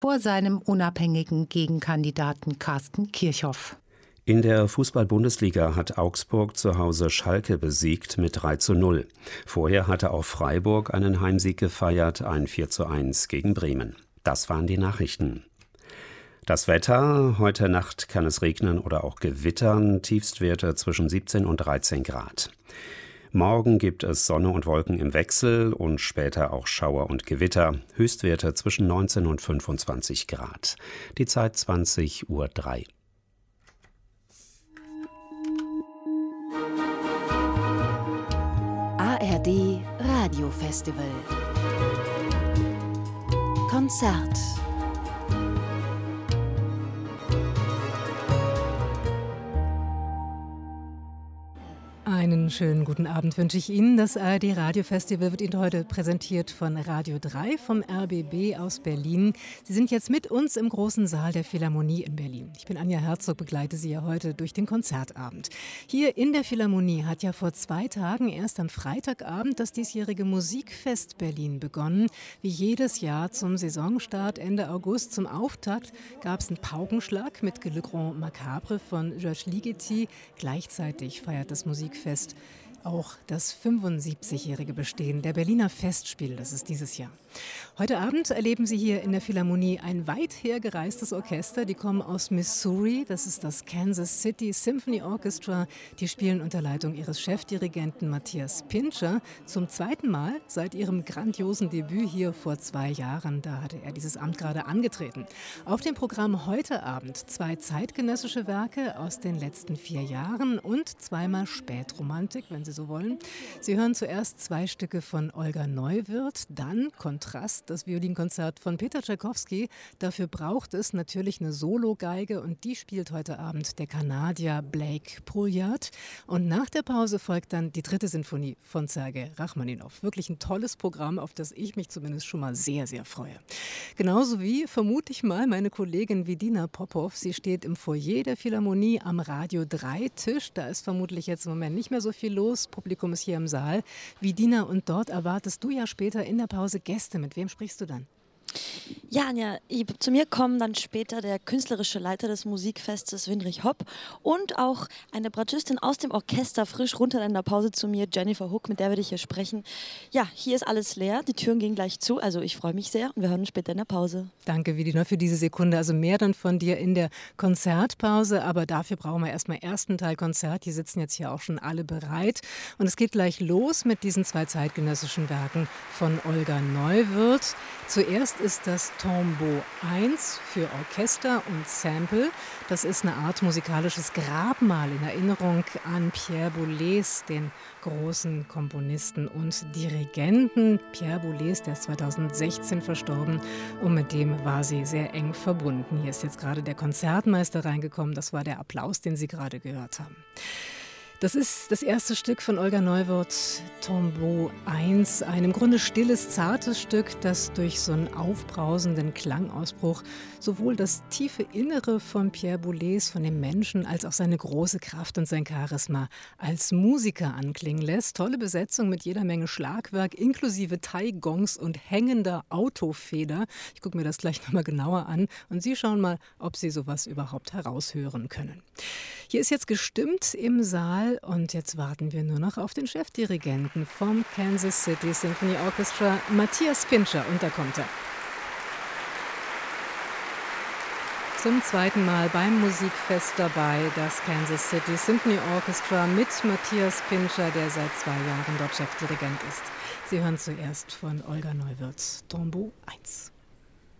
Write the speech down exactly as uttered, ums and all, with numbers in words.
vor seinem unabhängigen Gegenkandidaten Carsten Kirchhoff. In der Fußball-Bundesliga hat Augsburg zu Hause Schalke besiegt mit drei zu null. Vorher hatte auch Freiburg einen Heimsieg gefeiert, ein vier zu eins gegen Bremen. Das waren die Nachrichten. Das Wetter: Heute Nacht kann es regnen oder auch gewittern, Tiefstwerte zwischen siebzehn und dreizehn Grad. Morgen gibt es Sonne und Wolken im Wechsel und später auch Schauer und Gewitter, Höchstwerte zwischen neunzehn und fünfundzwanzig Grad. Die Zeit zwanzig Uhr drei. A R D Radiofestival Konzert. Einen schönen guten Abend wünsche ich Ihnen. Das A R D Radiofestival wird Ihnen heute präsentiert von Radio drei vom R B B aus Berlin. Sie sind jetzt mit uns im großen Saal der Philharmonie in Berlin. Ich bin Anja Herzog, begleite Sie ja heute durch den Konzertabend. Hier in der Philharmonie hat ja vor zwei Tagen erst am Freitagabend das diesjährige Musikfest Berlin begonnen. Wie jedes Jahr zum Saisonstart Ende August zum Auftakt gab es einen Paukenschlag mit Le Grand Macabre von Georges Ligeti. Gleichzeitig feiert das Musikfest auch das fünfundsiebzigjährige Bestehen der Berliner Festspiele, das ist dieses Jahr. Heute Abend erleben Sie hier in der Philharmonie ein weit hergereistes Orchester. Die kommen aus Missouri, das ist das Kansas City Symphony Orchestra. Die spielen unter Leitung ihres Chefdirigenten Matthias Pintscher zum zweiten Mal seit ihrem grandiosen Debüt hier vor zwei Jahren. Da hatte er dieses Amt gerade angetreten. Auf dem Programm heute Abend zwei zeitgenössische Werke aus den letzten vier Jahren und zweimal Spätromantik, wenn Sie so wollen. Sie hören zuerst zwei Stücke von Olga Neuwirth, dann Kontrast, das Violinkonzert von Peter Tschaikowski. Dafür braucht es natürlich eine Sologeige und die spielt heute Abend der Kanadier Blake Pouliot. Und nach der Pause folgt dann die dritte Sinfonie von Sergei Rachmaninow. Wirklich ein tolles Programm, auf das ich mich zumindest schon mal sehr, sehr freue. Genauso wie, vermute ich mal, meine Kollegin Vidina Popov. Sie steht im Foyer der Philharmonie am Radio drei Tisch. Da ist vermutlich jetzt im Moment nicht mehr so viel los. Publikum ist hier im Saal. Vidina, und dort erwartest du ja später in der Pause Gäste. Mit wem sprichst du dann? Ja, Anja, zu mir kommen dann später der künstlerische Leiter des Musikfestes, Winrich Hopp, und auch eine Bratschistin aus dem Orchester, frisch runter in der Pause zu mir, Jennifer Hook, mit der werde ich hier sprechen. Ja, hier ist alles leer, die Türen gehen gleich zu, also ich freue mich sehr und wir hören uns später in der Pause. Danke, Vidina, für diese Sekunde. Also mehr dann von dir in der Konzertpause, aber dafür brauchen wir erstmal ersten Teil Konzert. Die sitzen jetzt hier auch schon alle bereit und es geht gleich los mit diesen zwei zeitgenössischen Werken von Olga Neuwirth. Zuerst ist das Tombeau eins für Orchester und Sample. Das ist eine Art musikalisches Grabmal in Erinnerung an Pierre Boulez, den großen Komponisten und Dirigenten. Pierre Boulez, der ist zweitausendsechzehn verstorben und mit dem war sie sehr eng verbunden. Hier ist jetzt gerade der Konzertmeister reingekommen. Das war der Applaus, den Sie gerade gehört haben. Das ist das erste Stück von Olga Neuwirth, Tombeau eins, ein im Grunde stilles, zartes Stück, das durch so einen aufbrausenden Klangausbruch sowohl das tiefe Innere von Pierre Boulez, von dem Menschen, als auch seine große Kraft und sein Charisma als Musiker anklingen lässt. Tolle Besetzung mit jeder Menge Schlagwerk, inklusive Taigongs und hängender Autofeder. Ich gucke mir das gleich nochmal genauer an und Sie schauen mal, ob Sie sowas überhaupt heraushören können. Hier ist jetzt gestimmt im Saal und jetzt warten wir nur noch auf den Chefdirigenten vom Kansas City Symphony Orchestra, Matthias Pintscher, und da kommt er. Zum zweiten Mal beim Musikfest dabei, das Kansas City Symphony Orchestra mit Matthias Pintscher, der seit zwei Jahren dort Chefdirigent ist. Sie hören zuerst von Olga Neuwirth, Tombeau eins.